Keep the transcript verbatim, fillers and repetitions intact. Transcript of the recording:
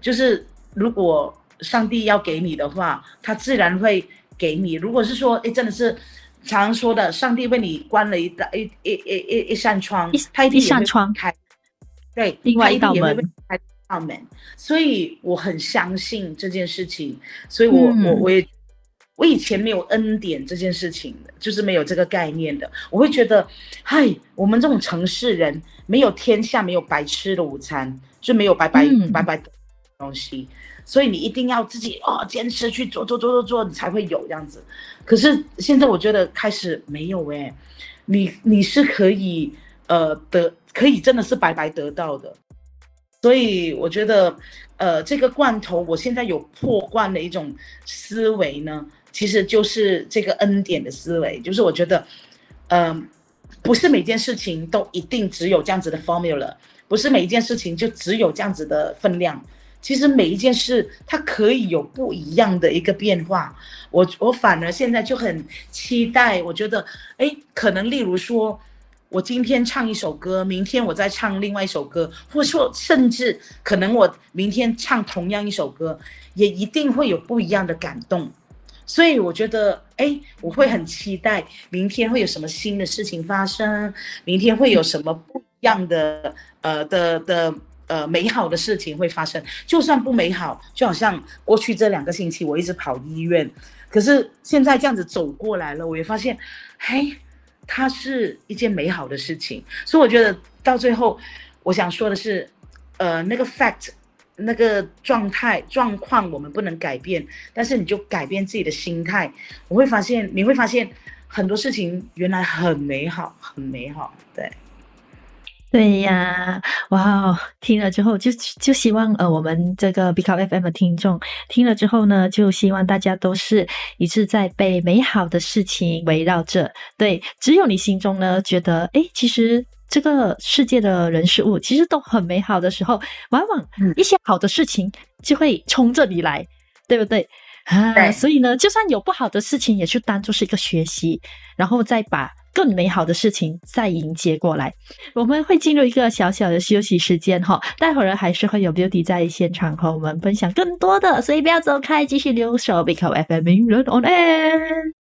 就是如果上帝要给你的话，他自然会给你。如果是说，哎，真的是常常说的，上帝为你关了一一一一一扇窗，他一定也会开，对， 另外一道门， 他一定也会开一道门。所以我很相信这件事情，所以我、嗯、我我也。我以前没有恩典这件事情的，就是没有这个概念的。我会觉得，嗨，我们这种城市人没有天下没有白吃的午餐，就没有白白、嗯、白白的东西，所以你一定要自己哦坚持去做做做做做，你才会有这样子。可是现在我觉得开始没有哎、欸，你你是可以呃得可以真的是白白得到的。所以我觉得，呃，这个罐头我现在有破罐的一种思维呢。其实就是这个恩典的思维，就是我觉得，嗯、呃，不是每件事情都一定只有这样子的 formula， 不是每一件事情就只有这样子的分量。其实每一件事它可以有不一样的一个变化。我我反而现在就很期待，我觉得，哎，可能例如说，我今天唱一首歌，明天我再唱另外一首歌，或者说甚至可能我明天唱同样一首歌，也一定会有不一样的感动。所以我觉得，哎，我会很期待明天会有什么新的事情发生，明天会有什么不一样的呃的的呃美好的事情会发生。就算不美好，就好像过去这两个星期我一直跑医院，可是现在这样子走过来了，我也发现，嘿，它是一件美好的事情。所以我觉得到最后，我想说的是，呃，那个 fact。那个状态状况我们不能改变，但是你就改变自己的心态，我会发现你会发现很多事情原来很美好，很美好。对， 对呀，哇，听了之后就就希望呃我们这个 Pick Up F M 的听众听了之后呢，就希望大家都是一直在被美好的事情围绕着。对，只有你心中呢觉得，诶，其实。这个世界的人事物其实都很美好的时候，往往一些好的事情就会冲着你来，对不对？啊，所以呢，就算有不好的事情，也就当作是一个学习，然后再把更美好的事情再迎接过来。我们会进入一个小小的休息时间哈，待会儿还是会有 Beauty 在现场和我们分享更多的，所以不要走开，继续留守 Pick Up F M 名人 on air。